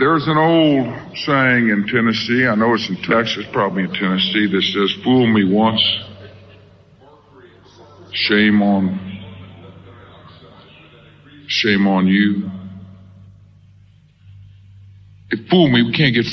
There's an old saying in Tennessee, I know it's in Texas, probably in Tennessee, that says, fool me once, shame on you. If fool me, we can't get